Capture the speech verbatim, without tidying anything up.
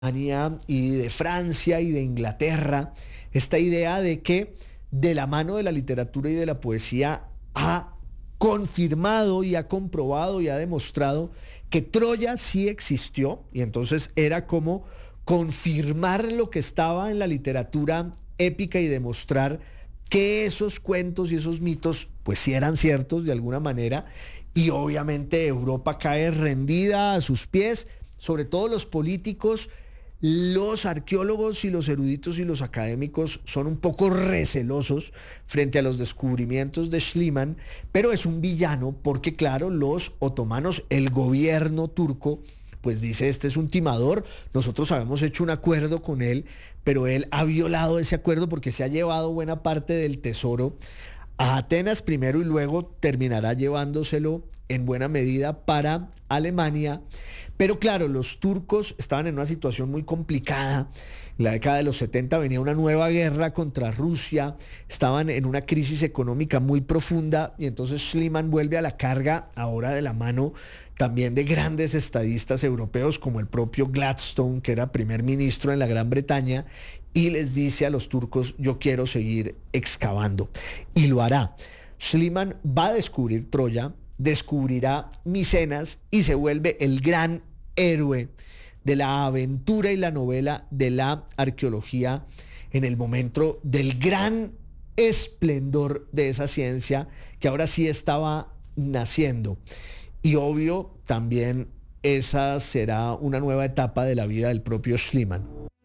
Alemania y de Francia y de Inglaterra, esta idea de que de la mano de la literatura y de la poesía ha confirmado y ha comprobado y ha demostrado que Troya sí existió, y entonces era como confirmar lo que estaba en la literatura épica y demostrar que esos cuentos y esos mitos pues sí eran ciertos de alguna manera, y obviamente Europa cae rendida a sus pies, sobre todo los políticos. Los arqueólogos y los eruditos y los académicos son un poco recelosos frente a los descubrimientos de Schliemann, pero es un villano porque, claro, los otomanos, el gobierno turco, pues dice, este es un timador, nosotros habíamos hecho un acuerdo con él, pero él ha violado ese acuerdo porque se ha llevado buena parte del tesoro a Atenas primero y luego terminará llevándoselo en buena medida para Alemania. Pero claro, los turcos estaban en una situación muy complicada. En la década de los setenta venía una nueva guerra contra Rusia, estaban en una crisis económica muy profunda y entonces Schliemann vuelve a la carga, ahora de la mano también de grandes estadistas europeos como el propio Gladstone, que era primer ministro en la Gran Bretaña, y les dice a los turcos, yo quiero seguir excavando. Y lo hará. Schliemann va a descubrir Troya, descubrirá Micenas y se vuelve el gran héroe de la aventura y la novela de la arqueología en el momento del gran esplendor de esa ciencia que ahora sí estaba naciendo. Y obvio, también esa será una nueva etapa de la vida del propio Schliemann.